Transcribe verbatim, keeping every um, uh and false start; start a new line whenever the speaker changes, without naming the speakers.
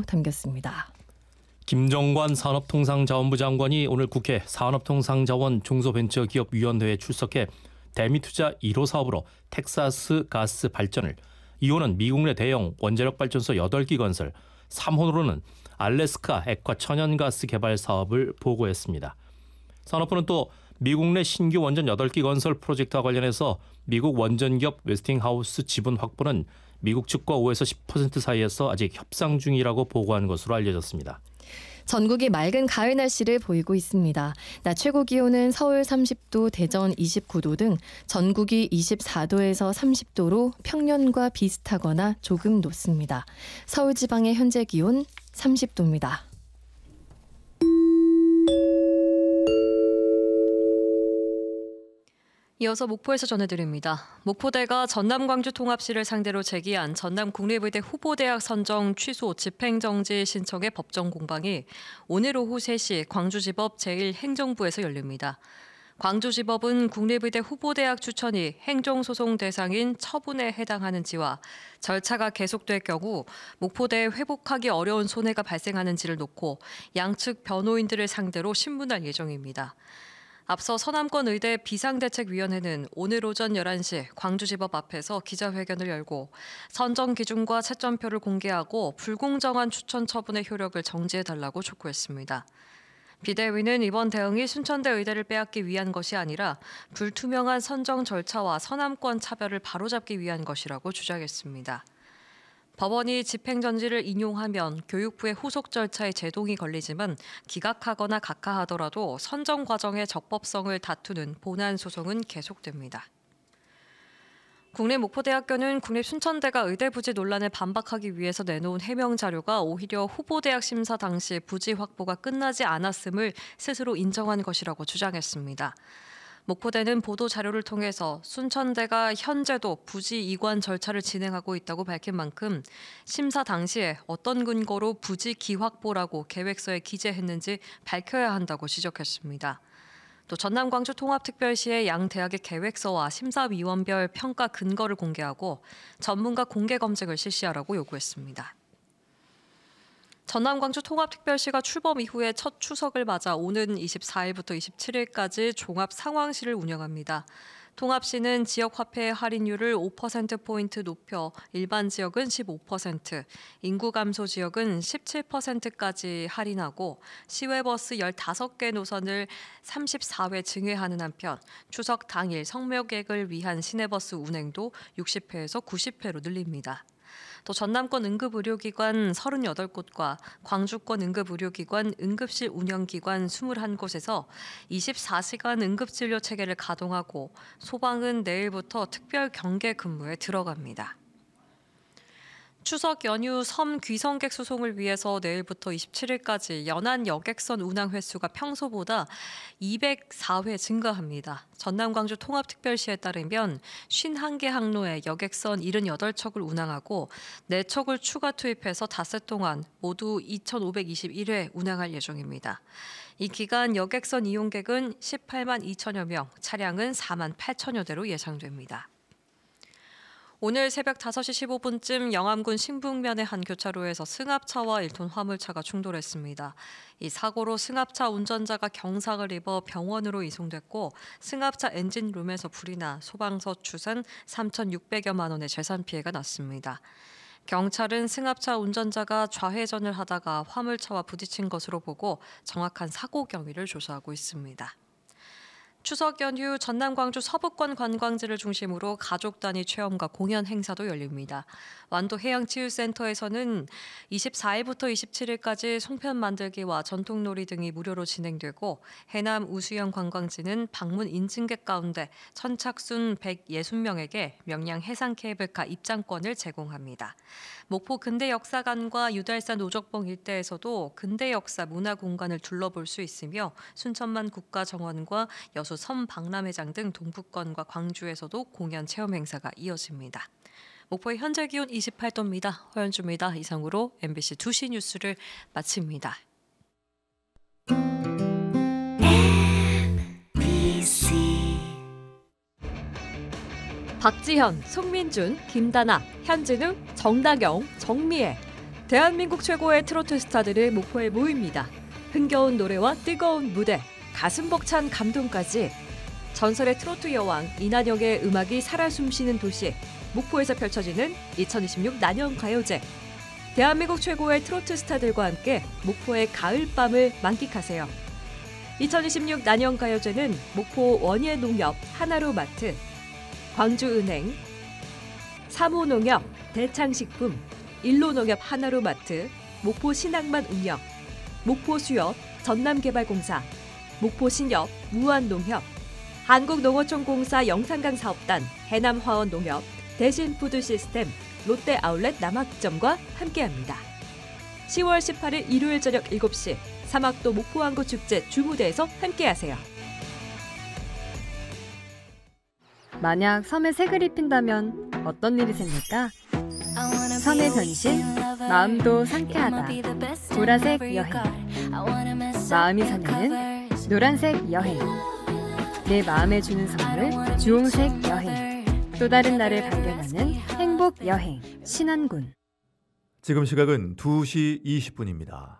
담겼습니다.
김정관 산업통상자원부 장관이 오늘 국회 산업통상자원 중소벤처기업위원회에 출석해 대미투자 일 호 사업으로 텍사스 가스 발전을, 이 호는 미국 내 대형 원자력 발전소 여덟 기 건설, 삼 호로는 알래스카 액화 천연가스 개발 사업을 보고했습니다. 산업부는 또 미국 내 신규 원전 여덟 기 건설 프로젝트와 관련해서 미국 원전기업 웨스팅하우스 지분 확보는 미국 측과 오에서 십 퍼센트 사이에서 아직 협상 중이라고 보고한 것으로 알려졌습니다.
전국이 맑은 가을 날씨를 보이고 있습니다. 낮 최고 기온은 서울 삼십 도, 대전 이십구 도 등 전국이 이십사 도에서 삼십 도로 평년과 비슷하거나 조금 높습니다. 서울 지방의 현재 기온 삼십 도입니다.
이어서 목포에서 전해드립니다. 목포대가 전남 광주 통합시를 상대로 제기한 전남 국립의대 후보대학 선정 취소 집행정지 신청의 법정 공방이 오늘 오후 세 시 광주지법 제일 행정부에서 열립니다. 광주지법은 국립의대 후보대학 추천이 행정소송 대상인 처분에 해당하는지와 절차가 계속될 경우 목포대에 회복하기 어려운 손해가 발생하는지를 놓고 양측 변호인들을 상대로 신문할 예정입니다. 앞서 서남권 의대 비상대책위원회는 오늘 오전 열한 시 광주지법 앞에서 기자회견을 열고 선정 기준과 채점표를 공개하고 불공정한 추천 처분의 효력을 정지해달라고 촉구했습니다. 비대위는 이번 대응이 순천대 의대를 빼앗기 위한 것이 아니라 불투명한 선정 절차와 서남권 차별을 바로잡기 위한 것이라고 주장했습니다. 법원이 집행정지를 인용하면 교육부의 후속 절차에 제동이 걸리지만 기각하거나 각하하더라도 선정 과정의 적법성을 다투는 본안 소송은 계속됩니다. 국립목포대학교는 국립순천대가 의대 부지 논란에 반박하기 위해서 내놓은 해명 자료가 오히려 후보대학 심사 당시 부지 확보가 끝나지 않았음을 스스로 인정한 것이라고 주장했습니다. 목포대는 보도 자료를 통해서 순천대가 현재도 부지 이관 절차를 진행하고 있다고 밝힌 만큼 심사 당시에 어떤 근거로 부지 기확보라고 계획서에 기재했는지 밝혀야 한다고 지적했습니다. 또 전남 광주 통합특별시의 양 대학의 계획서와 심사위원별 평가 근거를 공개하고 전문가 공개 검증을 실시하라고 요구했습니다. 전남 광주 통합특별시가 출범 이후에 첫 추석을 맞아 오는 이십사 일부터 이십칠 일까지 종합 상황실을 운영합니다. 통합시는 지역 화폐 할인율을 오 퍼센트 포인트 높여 일반 지역은 십오 퍼센트, 인구 감소 지역은 십칠 퍼센트까지 할인하고 시외버스 열다섯 개 노선을 삼십사 회 증회하는 한편 추석 당일 성묘객을 위한 시내버스 운행도 육십 회에서 구십 회로 늘립니다. 또 전남권 응급의료기관 서른여덟 곳과 광주권 응급의료기관 응급실 운영기관 이십일 곳에서 이십사 시간 응급진료 체계를 가동하고 소방은 내일부터 특별 경계 근무에 들어갑니다. 추석 연휴 섬 귀성객 수송을 위해서 내일부터 이십칠 일까지 연안 여객선 운항 횟수가 평소보다 이백사 회 증가합니다. 전남 광주 통합특별시에 따르면 오십일 개 항로에 여객선 칠십팔 척을 운항하고 네 척을 추가 투입해서 닷새 동안 모두 이천오백이십일 회 운항할 예정입니다. 이 기간 여객선 이용객은 십팔만 이천여 명, 차량은 사만 팔천여 대로 예상됩니다. 오늘 새벽 다섯 시 십오 분쯤 영암군 신북면의 한 교차로에서 승합차와 일 톤 화물차가 충돌했습니다. 이 사고로 승합차 운전자가 경상을 입어 병원으로 이송됐고 승합차 엔진룸에서 불이 나 소방서 추산 삼천육백여만 원의 재산 피해가 났습니다. 경찰은 승합차 운전자가 좌회전을 하다가 화물차와 부딪힌 것으로 보고 정확한 사고 경위를 조사하고 있습니다. 추석 연휴 전남 광주 서부권 관광지를 중심으로 가족 단위 체험과 공연 행사도 열립니다. 완도 해양치유센터에서는 이십사 일부터 이십칠 일까지 송편 만들기와 전통놀이 등이 무료로 진행되고 해남 우수영 관광지는 방문 인증객 가운데 선착순 백육십 명에게 명량 해상 케이블카 입장권을 제공합니다. 목포 근대역사관과 유달산 오적봉 일대에서도 근대역사 문화공간을 둘러볼 수 있으며 순천만 국가정원과 여수 섬박람회장 등 동북권과 광주에서도 공연 체험 행사가 이어집니다. 목포의 현재 기온 이십팔 도입니다. 허연주입니다. 이상으로 엠비씨 두 시 뉴스를 마칩니다. 박지현, 송민준, 김다나, 현진우, 정다경, 정미애 대한민국 최고의 트로트 스타들을 목포에 모입니다. 흥겨운 노래와 뜨거운 무대, 가슴 벅찬 감동까지 전설의 트로트 여왕 이난영의 음악이 살아 숨쉬는 도시 목포에서 펼쳐지는 이천이십육 난영가요제. 대한민국 최고의 트로트 스타들과 함께 목포의 가을밤을 만끽하세요. 이천이십육 난영가요제는 목포 원예농협 하나로마트, 광주은행, 삼호농협, 대창식품, 일로농협 하나로마트, 목포신항만 운영, 목포수협, 전남개발공사, 목포신협, 무안농협, 한국농어촌공사 영산강사업단, 해남화원농협, 대신푸드시스템, 롯데아울렛 남학점과 함께합니다. 시월 십팔일 일요일 저녁 일곱 시 삼학도 목포항구축제 주무대에서 함께하세요.
만약 섬에 색을 입힌다면 어떤 일이 생길까? 섬의 변신, 마음도 상쾌하다. 보라색 여행. 마음이 설레는 노란색 여행. 내 마음에 주는 선물, 주홍색 여행. 또 다른 나를 발견하는 행복 여행. 신안군.
지금 시각은 두 시 이십 분입니다.